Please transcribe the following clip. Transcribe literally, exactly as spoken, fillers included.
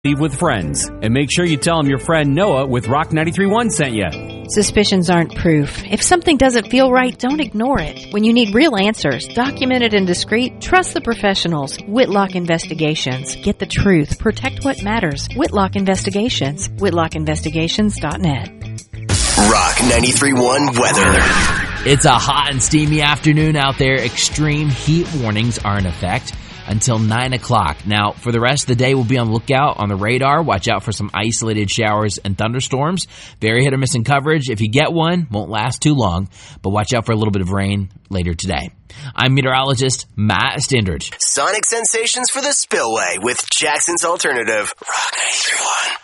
Leave with friends. And make sure you tell them your friend Noah with Rock ninety-three point one sent you. Suspicions aren't proof. If something doesn't feel right, don't ignore it. When you need real answers, documented and discreet, trust the professionals. Whitlock Investigations. Get the truth. Protect what matters. Whitlock Investigations. whitlock investigations dot net. Rock ninety-three point one weather. It's a hot and steamy afternoon out there. Extreme heat warnings are in effect until nine o'clock. Now, for the rest of the day, we'll be on the lookout on the radar. Watch out for some isolated showers and thunderstorms. Very hit or miss in coverage. If you get one, won't last too long, but watch out for a little bit of rain later today. I'm meteorologist Matt Stindridge. Sonic sensations for the spillway with Jackson's Alternative. Rock ninety-three point one.